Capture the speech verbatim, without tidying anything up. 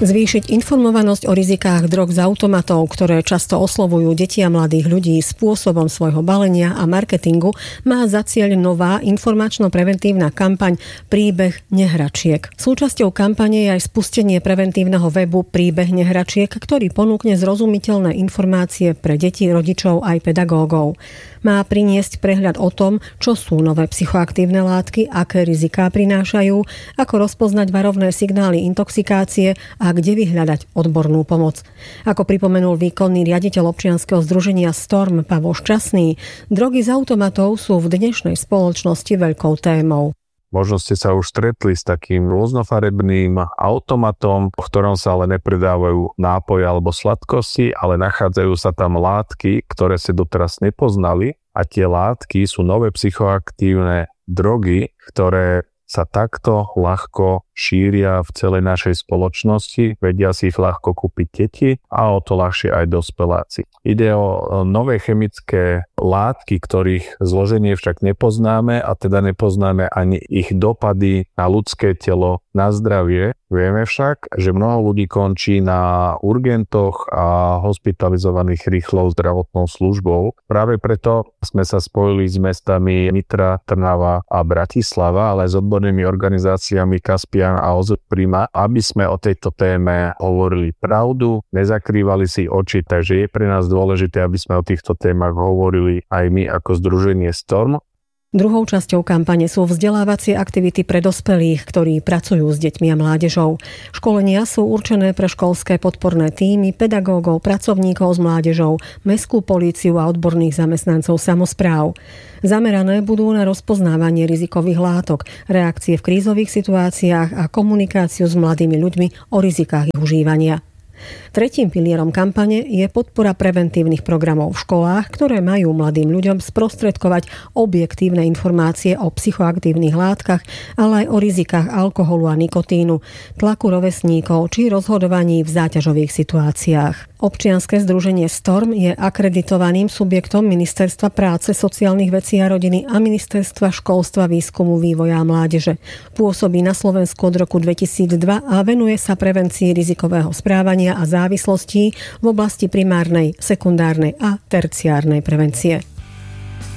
Zvýšiť informovanosť o rizikách drog z automatov, ktoré často oslovujú deti a mladých ľudí spôsobom svojho balenia a marketingu, má za cieľ nová informačno-preventívna kampaň Príbeh nehračiek. Súčasťou kampane je aj spustenie preventívneho webu Príbeh nehračiek, ktorý ponúkne zrozumiteľné informácie pre deti, rodičov aj pedagógov. Má priniesť prehľad o tom, čo sú nové psychoaktívne látky, aké riziká prinášajú, ako rozpoznať varovné signály intoxikácie a kde vyhľadať odbornú pomoc. Ako pripomenul výkonný riaditeľ občianskeho združenia Storm Pavol Šťastný, drogy z automatov sú v dnešnej spoločnosti veľkou témou. Možno ste sa už stretli s takým rôznofarebným automatom, v ktorom sa ale nepredávajú nápoje alebo sladkosti, ale nachádzajú sa tam látky, ktoré ste doteraz nepoznali, a tie látky sú nové psychoaktívne drogy, ktoré sa takto ľahko šíria v celej našej spoločnosti, vedia si ich ľahko kúpiť deti a o to ľahšie aj dospeláci. Ide o nové chemické látky, ktorých zloženie však nepoznáme a teda nepoznáme ani ich dopady na ľudské telo, na zdravie. Vieme však, že mnoho ľudí končí na urgentoch a hospitalizovaných rýchlou zdravotnou službou. Práve preto sme sa spojili s mestami Nitra, Trnava a Bratislava, ale aj s odbornými organizáciami Kaspian a ó zet Prima, aby sme o tejto téme hovorili pravdu, nezakrývali si oči, takže je pre nás dôležité, aby sme o týchto témach hovorili aj my ako združenie Storm. Druhou časťou kampane sú vzdelávacie aktivity pre dospelých, ktorí pracujú s deťmi a mládežou. Školenia sú určené pre školské podporné tímy, pedagógov, pracovníkov s mládežou, mestskú políciu a odborných zamestnancov samospráv. Zamerané budú na rozpoznávanie rizikových látok, reakcie v krízových situáciách a komunikáciu s mladými ľuďmi o rizikách ich užívania. Tretím pilierom kampane je podpora preventívnych programov v školách, ktoré majú mladým ľuďom sprostredkovať objektívne informácie o psychoaktívnych látkach, ale aj o rizikách alkoholu a nikotínu, tlaku rovesníkov či rozhodovaní v záťažových situáciách. Občianske združenie Storm je akreditovaným subjektom Ministerstva práce, sociálnych vecí a rodiny a Ministerstva školstva, výskumu, vývoja a mládeže. Pôsobí na Slovensku od roku dvetisícdva a venuje sa prevencii rizikového správania a závislostí v oblasti primárnej, sekundárnej a terciárnej prevencie.